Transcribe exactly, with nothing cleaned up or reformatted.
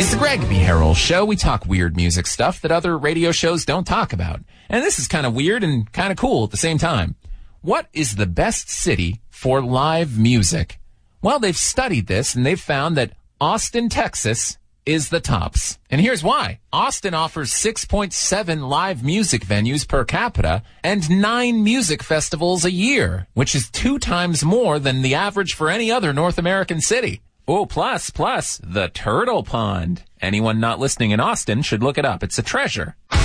It's the Greg B. Harrell Show. We talk weird music stuff that other radio shows don't talk about. And this is kind of weird and kind of cool at the same time. What is the best city for live music? Well, they've studied this and they've found that Austin, Texas is the tops. And here's why. Austin offers six point seven live music venues per capita and nine music festivals a year, which is two times more than the average for any other North American city. Oh, plus, plus, the Turtle Pond. Anyone not listening in Austin should look it up. It's a treasure.